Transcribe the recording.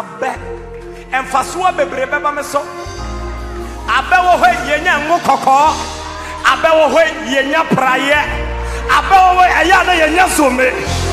Abe emfasuo bebre beba me so. Abe wo hwe yenya ngo kokko. Abe wo hwe yenya praye. Abe wo eya na yenya some.